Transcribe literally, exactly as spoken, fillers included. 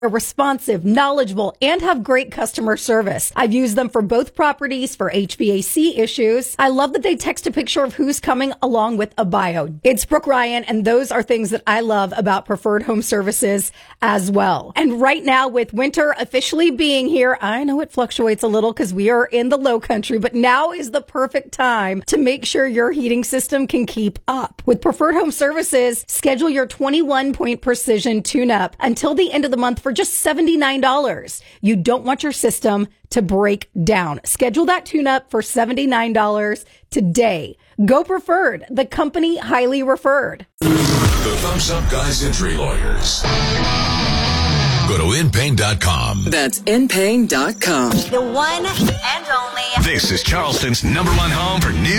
They're responsive, knowledgeable, and have great customer service. I've used them for both properties for H V A C issues. I love that they text a picture of who's coming along with a bio. It's Brooke Ryan, and those are things that I love about Preferred Home Services as well. And right now, with winter officially being here, I know it fluctuates a little because we are in the low country, but now is the perfect time to make sure your heating system can keep up. With Preferred Home Services, schedule your twenty-one point precision tune-up until the end of the month for just seventy-nine dollars. You don't want your system to break down. Schedule that tune-up for seventy-nine dollars today. Go Preferred, the company highly referred. The Thumbs Up Guys Injury Lawyers. Go to in pain dot com. That's in pain dot com. The one and only. This is Charleston's number one home for news.